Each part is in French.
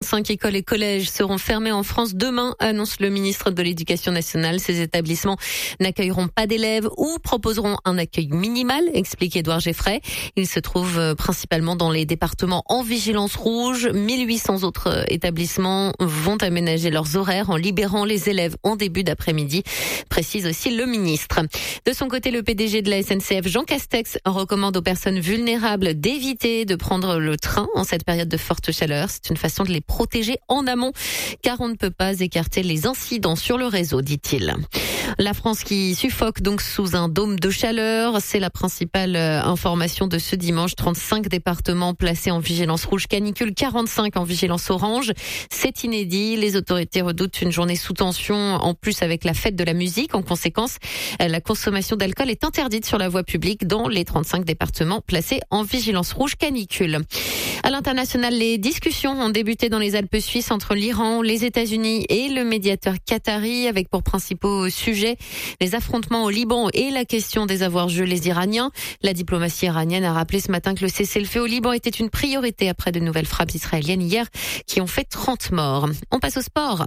35 écoles et collèges seront fermés en France demain, annonce le ministre de l'Éducation nationale. Ces établissements n'accueilleront pas d'élèves ou proposeront un accueil minimal, explique Édouard Geffray. Ils se trouvent principalement dans les départements en vigilance rouge. 1800 autres établissements vont aménager leurs horaires en libérant les élèves en début d'après-midi, précise aussi le ministre. De son côté, le PDG de la SNCF, Jean Castex, recommande aux personnes vulnérables d'éviter de prendre le train en cette période de forte chaleur. C'est une façon de les protéger en amont, car on ne peut pas écarter les incidents sur le réseau, dit-il. La France qui suffoque donc sous un dôme de chaleur, c'est la principale information de ce dimanche. 35 départements placés en vigilance rouge canicule, 45 en vigilance orange. C'est inédit. Les autorités redoutent une journée sous tension, en plus avec la fête de la musique. En conséquence, la consommation d'alcool est interdite sur la voie publique dans les 35 départements placés en vigilance rouge canicule. À l'international, les discussions ont débuté dans les Alpes suisses entre l'Iran, les États-Unis et le médiateur qatari, avec pour principaux sujets les affrontements au Liban et la question des avoirs gelés iraniens. La diplomatie iranienne a rappelé ce matin que le cessez-le-feu au Liban était une priorité après de nouvelles frappes israéliennes hier qui ont fait 30 morts. On passe au sport.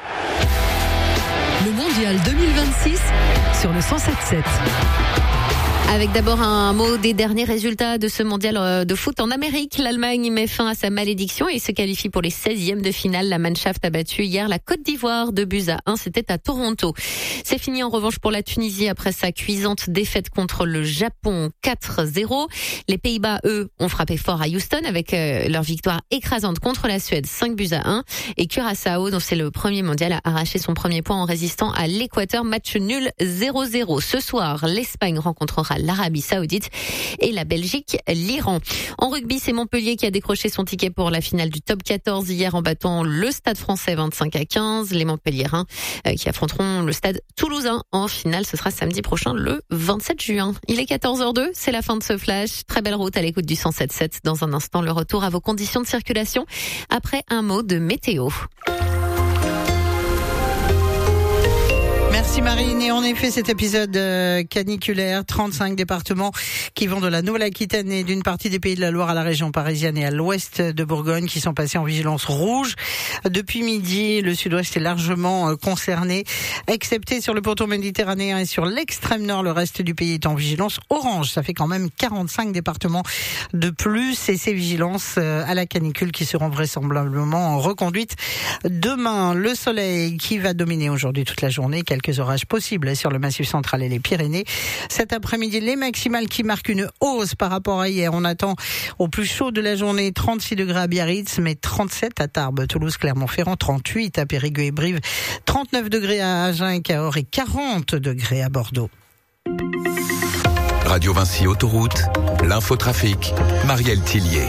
Le mondial 2026 sur le 107.7. Avec d'abord un mot des derniers résultats de ce mondial de foot en Amérique. L'Allemagne met fin à sa malédiction et se qualifie pour les 16e de finale. La Mannschaft a battu hier la Côte d'Ivoire 2-1. C'était à Toronto. C'est fini en revanche pour la Tunisie après sa cuisante défaite contre le Japon 4-0. Les Pays-Bas, eux, ont frappé fort à Houston avec leur victoire écrasante contre la Suède 5-1. Et Curaçao, dont c'est le premier mondial, a arraché son premier point en résistant à l'Équateur. Match nul 0-0. Ce soir, l'Espagne rencontrera l'Arabie Saoudite et la Belgique, l'Iran. En rugby, c'est Montpellier qui a décroché son ticket pour la finale du top 14 hier en battant le Stade Français 25-15. Les Montpelliérains qui affronteront le Stade Toulousain en finale. Ce sera samedi prochain, le 27 juin. Il est 14h02, c'est la fin de ce flash. Très belle route à l'écoute du 107.7. Dans un instant, le retour à vos conditions de circulation après un mot de météo. Merci Marine. Et en effet, cet épisode caniculaire, 35 départements qui vont de la Nouvelle-Aquitaine et d'une partie des Pays de la Loire à la région parisienne et à l'ouest de Bourgogne qui sont passés en vigilance rouge. Depuis midi, le sud-ouest est largement concerné, excepté sur le pourtour méditerranéen et sur l'extrême nord. Le reste du pays est en vigilance orange. Ça fait quand même 45 départements de plus et ces vigilances à la canicule qui seront vraisemblablement reconduites demain. Le soleil qui va dominer aujourd'hui toute la journée. Quelques orages possibles sur le Massif central et les Pyrénées. Cet après-midi, les maximales qui marquent une hausse par rapport à hier. On attend au plus chaud de la journée 36 degrés à Biarritz, mais 37 à Tarbes, Toulouse, Clermont-Ferrand, 38 à Périgueux et Brive, 39 degrés à Agen et Cahors et 40 degrés à Bordeaux. Radio Vinci Autoroute, l'infotrafic, Marielle Tillier.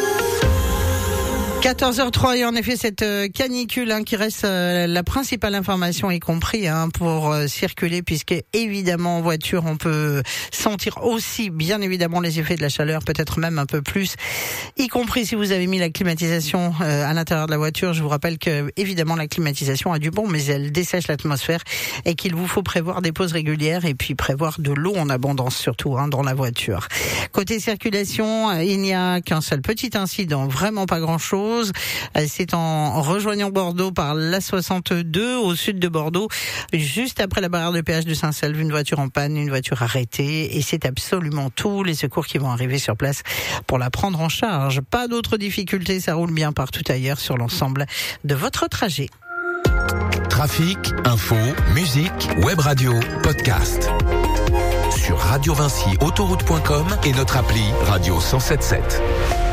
14h03 et en effet cette canicule qui reste la principale information y compris pour circuler puisque évidemment en voiture on peut sentir aussi bien évidemment les effets de la chaleur, peut-être même un peu plus, y compris si vous avez mis la climatisation à l'intérieur de la voiture. Je vous rappelle que évidemment la climatisation a du bon mais elle dessèche l'atmosphère et qu'il vous faut prévoir des pauses régulières et puis prévoir de l'eau en abondance surtout dans la voiture. Côté circulation, il n'y a qu'un seul petit incident, vraiment pas grand-chose. C'est en rejoignant Bordeaux par l'A62 au sud de Bordeaux, juste après la barrière de péage de Saint-Selve, une voiture en panne, une voiture arrêtée et c'est absolument tous les secours qui vont arriver sur place pour la prendre en charge. Pas d'autres difficultés, ça roule bien partout ailleurs sur l'ensemble de votre trajet. Trafic, info, musique, web radio, podcast. Sur radiovinciautoroute.com et notre appli Radio 107.7.